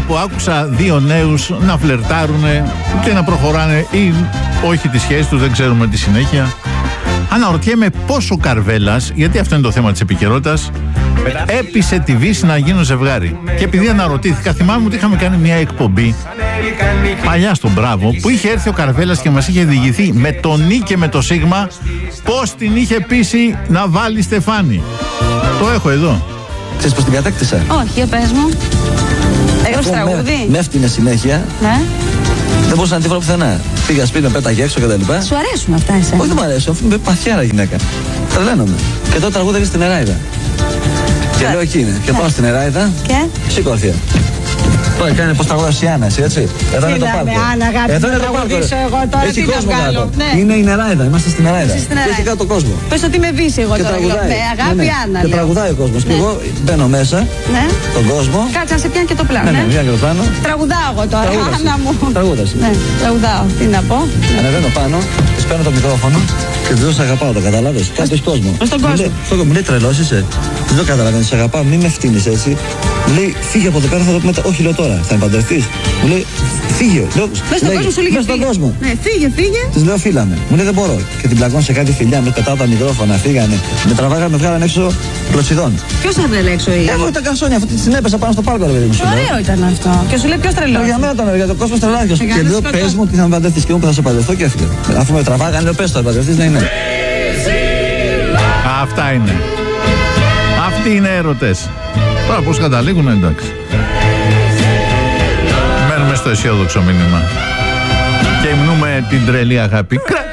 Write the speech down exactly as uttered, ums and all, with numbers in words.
όπου άκουσα δύο νέους να φλερτάρουνε και να προχωράνε ή όχι τη σχέση τους, δεν ξέρουμε τη συνέχεια. Αναρωτιέμαι πόσο Καρβέλας, γιατί αυτό είναι το θέμα της επικαιρότητας, έπεισε τη Βύση να γίνουν ζευγάρι. Και επειδή αναρωτήθηκα, θυμάμαι ότι είχαμε κάνει μια εκπομπή παλιά στον Μπράβο που είχε έρθει ο Καρβέλας και μας είχε διηγηθεί με το Νι και με το Σίγμα πώς την είχε πείσει να βάλει στεφάνι. Το έχω εδώ. Ξέρεις πως την κατέκτησα? Όχι, για πες μου. Έγραψε τραγούδι. Με έφτιανε συνέχεια. Ναι. Δεν μπορούσα να τη βρω πουθενά. Πήγα σπίτι, με πέταγε έξω κτλ. Σου αρέσουν αυτά εσένα? Όχι, δεν μου αρέσουν, αφού είμαι παθιάρα γυναίκα. Τρελαίνομαι. Και τότε τραγούδευε στην Εράιδα. Και λέω εκεί είναι. Και πάω στην Εράιδα. Και? Σηκώθια. Τώρα κάνει πως τραγούδας η Άννα, εσύ, έτσι. Εδώ είναι το πάρκο. Άννα, αγάπη, εδώ είναι το πάρκο. Έχει κόσμο κάτω. Είναι η Νεράιδα, είμαστε στην Νεράιδα. Και έχει κάτω κόσμο. Πες ότι με βύση εγώ τώρα. Ναι, αγάπη Άννα. Και τραγουδάει ο κόσμος. Και εγώ μπαίνω μέσα, τον κόσμο. Κάτσε να σε πιάνει και το πλάνο. Ναι, πιάνει και το πλάνο. Τραγουδάω εγώ τώρα, Άννα μου. Τραγούδασε. Ναι, τραγουδάω. Τι να πω. Ανεβαίνω πάνω, της παίρνω το μικρόφωνο και της λέω σ' αγαπάω, το καταλάβες. Κάτω έχει κόσμο. Στον κόσμο. Μου λέει τρελός είσαι. Της λέω καταλαβαίνεις, σ' αγαπάω, μην με φτύνεις έτσι. Μου λέει φύγε από εδώ πέρα, θα το πούμε. Όχι, λέω τώρα, θα με παντρευτείς. Μου λέει φύγε. Λέω, μες στον κόσμο σου λέει μες στον κόσμο. Ναι, φύγε, φύγε. Της λέω φύλαμε. Μου λέει δεν μπορώ. Και την πλακώνω σε κάτι φιλιά, με πετάω τα μικρόφωνα, φύγανε. Με τραβάγανε, με βγάλανε έξω κλωτσιδών. Ποιος θα βγάλε έξω ή? Εγώ ήταν καυσόνια, αυτή την έπεσα πάνω στο πάρκο, ρε παιδί μου. Ωραίο ήταν αυτό. Και σου λέει ποιος τρελός? Για μένα ήταν ωραίο, για τον κόσμο τρελάδιος. Και λέω πες μου ότι θα με παντρευτείς και μου που θα σε παντρευτώ και έφυγε. Αφού με τραβάγανε, λέω πες το, θα παντρευτείς, ναι, ναι. Αυτά είναι. Αυτοί είναι έρωτες. Τώρα πώς καταλήγουν, εντάξει. Μένουμε στο αισιόδοξο μήνυμα. Και υμνούμε την τρελή αγάπη.